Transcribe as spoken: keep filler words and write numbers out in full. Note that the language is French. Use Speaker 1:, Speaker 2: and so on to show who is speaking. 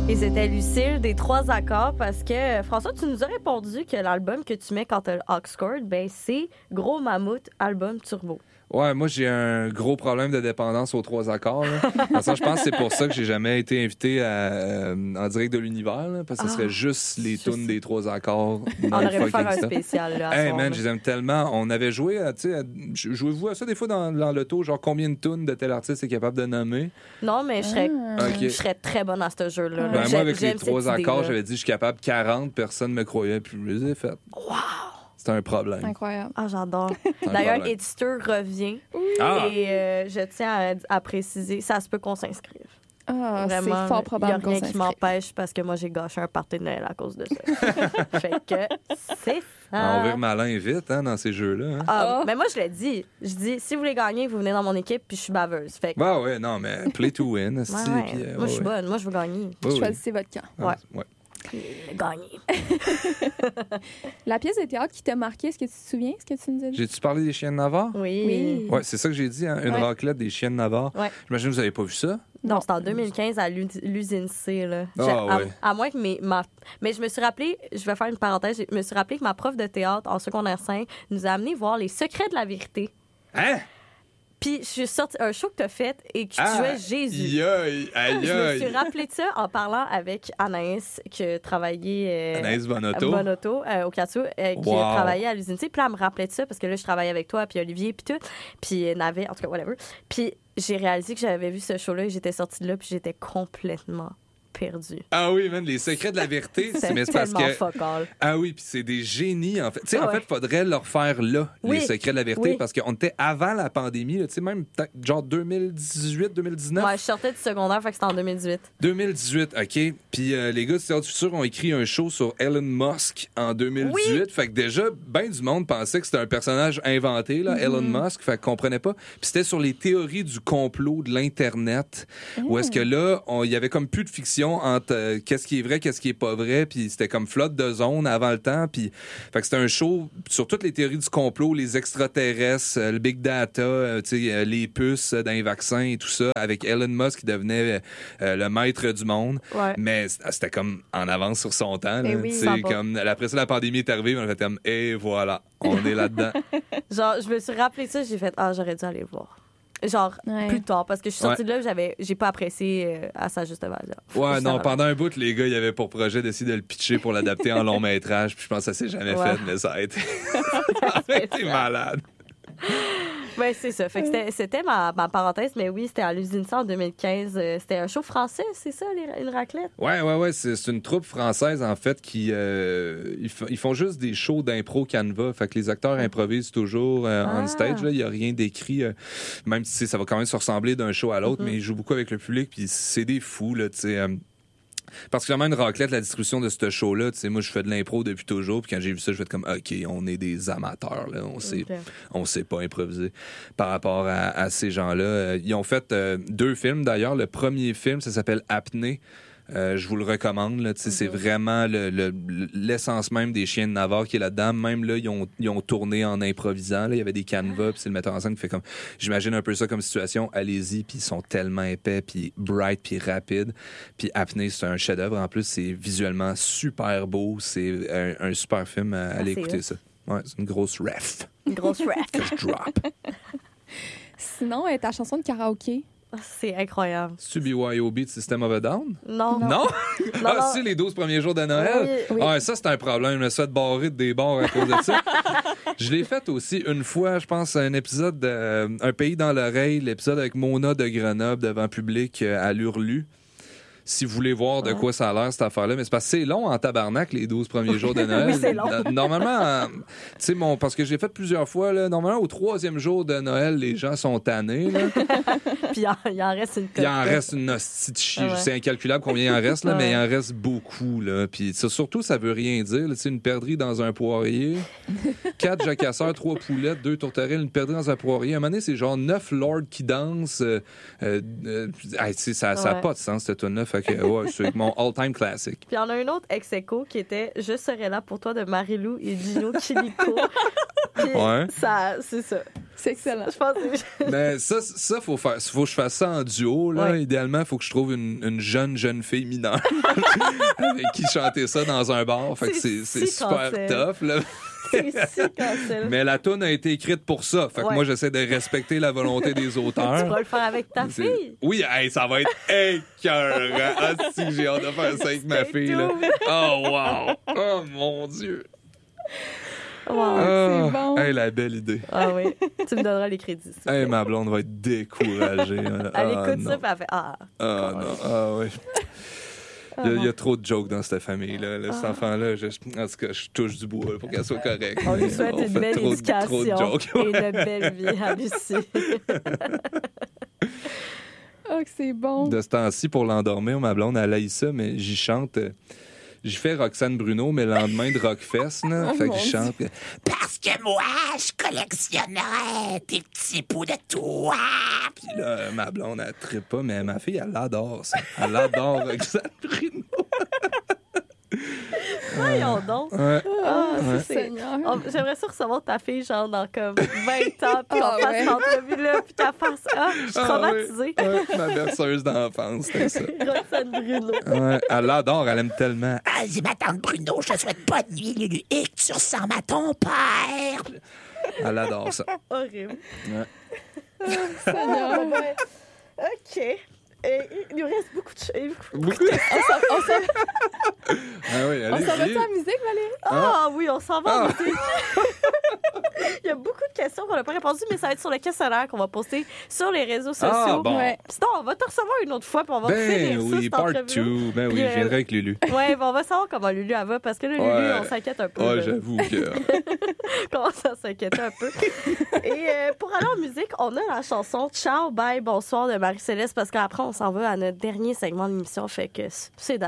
Speaker 1: Et c'était Lucille des Trois Accords parce que, François, tu nous as répondu que l'album que tu mets quand t'as Oxcord, ben c'est Gros Mammouth Album Turbo.
Speaker 2: Ouais, moi, j'ai un gros problème de dépendance aux Trois Accords. Là. Ça, je pense que c'est pour ça que j'ai jamais été invité à, euh, en direct de l'univers, là, parce que ce serait ah, juste les tunes des Trois Accords.
Speaker 1: On aurait pu faire un spécial. Là,
Speaker 2: hey man, je les aime tellement. On avait joué, tu sais, jouez-vous à ça des fois dans, dans l'auto, genre combien de tunes de tel artiste est capable de nommer?
Speaker 1: Non, mais je serais,
Speaker 2: ah. okay.
Speaker 1: je serais très bonne à ce jeu-là.
Speaker 2: Ben, moi, avec les Trois Accords, j'avais dit je suis capable, quarante personnes me croyaient, puis je les ai faites.
Speaker 1: Wow!
Speaker 2: C'est un problème.
Speaker 3: Incroyable.
Speaker 1: Ah, j'adore. D'ailleurs, Edister revient. Oui. Ah. Et euh, je tiens à, à préciser, ça se peut qu'on s'inscrive.
Speaker 3: Ah, vraiment, c'est fort probable qu'on s'inscrive.
Speaker 1: Il n'y a rien qui m'empêche parce que moi, j'ai gâché un party de Noël à cause de ça. Fait que c'est ça.
Speaker 2: On vire malin vite hein, dans ces jeux-là. Hein.
Speaker 1: Ah, oh. Mais moi, je l'ai dit. Je dis, si vous voulez gagner, vous venez dans mon équipe puis je suis baveuse. Fait que...
Speaker 2: Bah ouais, non, mais play to win.
Speaker 1: ouais, ouais. Puis, euh, moi, ouais, je suis bonne. Ouais. Moi, je veux gagner.
Speaker 3: Oui, choisissez oui. votre camp.
Speaker 1: Ah, ouais.
Speaker 2: ouais.
Speaker 1: Gagner.
Speaker 3: La pièce de théâtre qui t'a marqué, est-ce que tu te souviens? Est-ce que tu nous as dit?
Speaker 2: J'ai-tu parlé des Chiens de Navarre?
Speaker 1: Oui.
Speaker 3: oui.
Speaker 2: Ouais, c'est ça que j'ai dit, hein? Une ouais. raclette des Chiens de Navarre.
Speaker 1: Ouais.
Speaker 2: J'imagine que vous n'avez pas vu ça?
Speaker 1: Non, c'était en deux mille quinze à l'usine C. Là.
Speaker 2: Oh,
Speaker 1: à,
Speaker 2: ouais.
Speaker 1: à moins que mes... Ma... Mais je me suis rappelé, je vais faire une parenthèse, je me suis rappelé que ma prof de théâtre en secondaire cinq nous a amené voir Les Secrets de la vérité.
Speaker 2: Hein?
Speaker 1: Puis je suis sortie un show que t'as fait et que tu
Speaker 2: ah,
Speaker 1: jouais Jésus.
Speaker 2: Aïe, aïe,
Speaker 1: je me suis rappelé de ça en parlant avec Anaïs qui travaillait... Euh,
Speaker 2: Anaïs Bonotto.
Speaker 1: Bonotto euh, au Catou, euh, qui wow. travaillait à l'usine. Puis là, elle me rappelait de ça parce que là, je travaillais avec toi, puis Olivier, puis tout. Puis Navet, en tout cas, whatever. Puis j'ai réalisé que j'avais vu ce show-là et j'étais sortie de là, puis j'étais complètement perdu.
Speaker 2: Ah oui, man, Les Secrets de la vérité,
Speaker 1: c'est
Speaker 2: mais c'est parce que
Speaker 1: focal.
Speaker 2: Ah oui, puis c'est des génies en fait. Tu sais,
Speaker 1: ah
Speaker 2: en
Speaker 1: ouais.
Speaker 2: fait, faudrait leur faire là
Speaker 1: oui.
Speaker 2: Les Secrets de la vérité
Speaker 1: oui.
Speaker 2: parce qu'on était avant la pandémie, tu sais même genre deux mille dix-huit deux mille dix-neuf.
Speaker 1: Ouais, je sortais du secondaire, fait que c'était en deux mille dix-huit.
Speaker 2: deux mille dix-huit, OK. Puis euh, les gars du Théâtre du Futur ont écrit un show sur Elon Musk en deux mille dix-huit, oui. fait que déjà ben du monde pensait que c'était un personnage inventé là, mm-hmm. Elon Musk, fait qu'on comprenait pas. Puis c'était sur les théories du complot de l'internet mm. où est-ce que là, il y avait comme plus de fiction entre euh, qu'est-ce qui est vrai, qu'est-ce qui est pas vrai, puis c'était comme flotte de zone avant le temps, puis fait que c'était un show sur toutes les théories du complot, les extraterrestres, euh, le big data, euh, tu sais, euh, les puces euh, dans les vaccins et tout ça, avec Elon Musk qui devenait euh, le maître du monde,
Speaker 1: ouais.
Speaker 2: mais c'était comme en avance sur son temps, là,
Speaker 1: oui,
Speaker 2: tu sais, comme après ça la pandémie est arrivée, on a fait comme et voilà, on est là-dedans.
Speaker 1: Genre, je me suis rappelé ça, j'ai fait ah j'aurais dû aller le voir. Genre, ouais. plus tard, parce que je suis sortie ouais. de là, j'avais, j'ai pas apprécié euh, à sa juste valeur.
Speaker 2: Ouais, non, pendant un bout, les gars, ils avaient pour projet d'essayer de le pitcher pour l'adapter en long métrage, puis je pense que ça s'est jamais ouais. fait, mais ça a été, ça a été malade.
Speaker 1: Oui, c'est ça. Fait que c'était, c'était ma, ma parenthèse, mais oui, c'était à l'usine ça en deux mille quinze. Euh, c'était un show français, c'est ça, les, une raclette?
Speaker 2: Ouais, ouais, ouais. C'est, c'est une troupe française, en fait, qui euh, ils, f- ils font juste des shows d'impro Canva. Fait que les acteurs improvisent toujours euh, ah. on stage. Il n'y a rien d'écrit, euh, même si ça va quand même se ressembler d'un show à l'autre, mm-hmm. mais ils jouent beaucoup avec le public, puis c'est des fous, là, tu sais. Euh, particulièrement une raclette, la distribution de ce show-là, tu sais, moi, je fais de l'impro depuis toujours, puis quand j'ai vu ça, je fais comme, OK, on est des amateurs, là, on sait, okay. on sait pas improviser par rapport à, à ces gens-là. Euh, ils ont fait euh, deux films, d'ailleurs. Le premier film, ça s'appelle Apnée. Euh, je vous le recommande. Là, mm-hmm. C'est vraiment le, le, l'essence même des Chiens de Navarre qui est là-dedans. Même là, ils ont, ils ont tourné en improvisant. Là. Il y avait des canevas, puis c'est le metteur en scène qui fait comme... J'imagine un peu ça comme situation. Allez-y, puis ils sont tellement épais, puis bright, puis rapide. Puis Apnée, c'est un chef-d'œuvre. En plus, c'est visuellement super beau. C'est un, un super film. À, ah, allez écouter ça. Ouais, c'est une grosse ref.
Speaker 1: Une grosse ref.
Speaker 2: Drop.
Speaker 3: Sinon, ta chanson de karaoké?
Speaker 1: C'est incroyable.
Speaker 2: C'est-tu B Y O B de System of a Down?
Speaker 1: Non.
Speaker 2: Non?
Speaker 1: non?
Speaker 2: Ah, c'est les douze premiers jours de Noël?
Speaker 1: Oui, oui.
Speaker 2: Ah, ça, c'est un problème. Je me suis fait barrer de des bars à cause de ça. Je l'ai fait aussi une fois, je pense, à un épisode de euh, Un pays dans l'oreille, l'épisode avec Mona de Grenoble devant public euh, à l'Hurlu. Si vous voulez voir de quoi ça a l'air, cette affaire-là. Mais c'est parce que c'est long en tabarnak, les douze premiers jours de Noël.
Speaker 1: Oui, c'est long.
Speaker 2: Normalement, tu sais, mon, parce que j'ai fait plusieurs fois, là, normalement, au troisième jour de Noël, les gens sont tannés.
Speaker 1: Puis il en, il en reste une
Speaker 2: Il en reste une hostie de chi. Ah ouais. C'est incalculable combien il en reste, là, ouais. mais il en reste beaucoup. Là. Puis ça, surtout, ça veut rien dire. Là, une perdrix dans un poirier, quatre jacasseurs, trois poulettes, deux tourterelles, une perdrix dans un poirier. À un moment donné, c'est genre neuf lords qui dansent. Euh, euh, euh, ça n'a ouais. pas de sens, cette tune-là. Fait que, ouais, c'est mon all-time classic.
Speaker 1: Puis il y en a un autre ex-aequo qui était « Je serai là pour toi » de Marie-Lou et Gino Chilico. Puis
Speaker 2: ouais.
Speaker 1: ça, c'est ça.
Speaker 3: C'est excellent.
Speaker 1: Je pense que...
Speaker 2: Mais ça, ça faut faire, faut que je fasse ça en duo. Là.
Speaker 1: Ouais.
Speaker 2: Idéalement, il faut que je trouve une, une jeune, jeune fille mineure avec qui chanter ça dans un bar. Fait que c'est,
Speaker 1: C'est
Speaker 2: c'est
Speaker 1: si
Speaker 2: super
Speaker 1: cancel.
Speaker 2: tough. Là.
Speaker 1: C'est si cancel.
Speaker 2: Mais la toune a été écrite pour ça. Fait que
Speaker 1: Ouais.
Speaker 2: moi, j'essaie de respecter la volonté des
Speaker 1: Tu
Speaker 2: auteurs.
Speaker 1: pourras le faire avec ta
Speaker 2: C'est-
Speaker 1: fille.
Speaker 2: Oui, hey, ça va être écœurant. Ah, si, j'ai hâte de faire ça avec ma
Speaker 1: C'est
Speaker 2: fille. Là.
Speaker 1: tout.
Speaker 2: Oh, wow! Oh, mon Dieu!
Speaker 1: Wow.
Speaker 2: Ah,
Speaker 3: bon.
Speaker 2: hey, la belle idée.
Speaker 1: Ah oui. Tu me donneras les crédits. s'il te plaît.
Speaker 2: Hey, ma blonde va être découragée.
Speaker 1: Elle
Speaker 2: Ah,
Speaker 1: écoute
Speaker 2: non.
Speaker 1: ça, puis elle fait Ah.
Speaker 2: Ah, non. Ah, oui. Il y, a, il y a trop de jokes dans cette famille-là. Là, cet enfant-là, je, en tout cas, je touche du bois là, pour qu'elle soit correcte.
Speaker 1: On lui
Speaker 2: Mais
Speaker 1: souhaite une
Speaker 2: fait
Speaker 1: belle
Speaker 2: trop de-
Speaker 1: éducation
Speaker 2: trop de jokes.
Speaker 1: et une belle vie à Lucie.
Speaker 3: Oh, que c'est bon.
Speaker 2: De ce temps-ci, pour l'endormir, ma blonde, elle haït ça, mais j'y chante. euh, J'y fais Roxane Bruno, mais le lendemain de Rockfest, là.
Speaker 3: Oh,
Speaker 2: fait que
Speaker 3: mon
Speaker 2: je chante.
Speaker 4: Parce que moi, je collectionnerais tes petits bouts de toi.
Speaker 2: Puis là, ma blonde, elle trippe pas, mais ma fille, elle l'adore, ça. Elle adore Roxane Bruno.
Speaker 1: Voyons donc.
Speaker 2: Ouais.
Speaker 1: Ah,
Speaker 2: Ouais.
Speaker 1: ça, c'est-
Speaker 3: Seigneur.
Speaker 1: Oh, j'aimerais ça recevoir ta fille, genre, dans comme vingt ans, puis qu'on
Speaker 3: Ah,
Speaker 1: fasse
Speaker 3: ouais.
Speaker 1: cette entrevue-là, puis qu'elle fasse Ah, je suis
Speaker 2: Ah,
Speaker 1: traumatisée.
Speaker 2: ouais. Ouais, ma berceuse d'enfance, c'était ça.
Speaker 1: Roxane Bruno.
Speaker 2: Ouais, elle l'adore, elle aime tellement.
Speaker 4: Vas-y, ma tante Bruno, je te souhaite bonne nuit, Lulu, et que tu ressembles à ton père.
Speaker 2: Elle adore ça.
Speaker 1: Horrible.
Speaker 3: Seigneur.
Speaker 1: OK. Et il nous reste beaucoup de choses.
Speaker 2: Beaucoup.
Speaker 3: On s'en- on s'en
Speaker 2: Ah oui,
Speaker 3: on s'en
Speaker 2: allez-y.
Speaker 3: va-tu en musique, Valérie?
Speaker 1: Ah oui, on s'en va.
Speaker 2: Ah.
Speaker 1: en musique. Il y a beaucoup de questions qu'on n'a pas répondu, mais ça va être sur le questionnaire qu'on va poster sur les réseaux sociaux.
Speaker 2: Ah, bon.
Speaker 3: Ouais.
Speaker 1: Sinon, on va te recevoir une autre fois, puis on va
Speaker 2: Ben
Speaker 1: finir ça,
Speaker 2: oui,
Speaker 1: cette
Speaker 2: part
Speaker 1: entrevue-là.
Speaker 2: deux. Ben oui,
Speaker 1: Puis,
Speaker 2: je
Speaker 1: euh,
Speaker 2: viendrai avec Lulu.
Speaker 1: Ouais, ben on va savoir comment Lulu elle va, parce que là, Lulu,
Speaker 2: Ouais.
Speaker 1: on s'inquiète un peu.
Speaker 2: Ouais,
Speaker 1: là.
Speaker 2: j'avoue que.
Speaker 1: commence à s'inquiéter un peu. Et euh, pour aller en musique, on a la chanson Ciao, bye, bonsoir de Marie-Céleste, parce qu'après, on s'en va à notre dernier segment de l'émission, fait que c'est